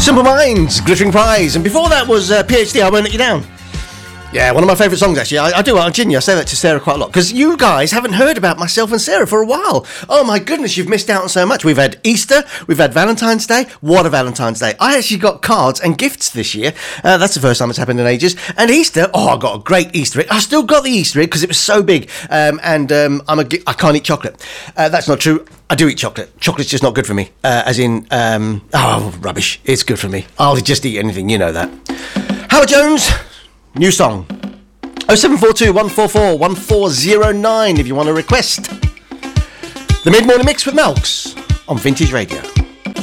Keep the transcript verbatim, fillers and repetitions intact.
Simple Minds, Glittering Prize, and before that was uh, P H D, I Won't Let You Down. Yeah, one of my favourite songs, actually. I, I do, I genuinely, I say that to Sarah quite a lot, because you guys haven't heard about myself and Sarah for a while. Oh my goodness, you've missed out on so much. We've had Easter, we've had Valentine's Day. What a Valentine's Day. I actually got cards and gifts this year. Uh, that's the first time it's happened in ages. And Easter, oh, I got a great Easter egg. I still got the Easter egg because it was so big, um, and um, I'm a, I can't eat chocolate. Uh, that's not true. I do eat chocolate. Chocolate's just not good for me. Uh, as in, um, oh, rubbish. It's good for me. I'll just eat anything, you know that. Howard Jones, new song. oh seven four two, one four four, one four zero nine if you want to request. The Mid-Morning Mix with Melks on Vintage Radio.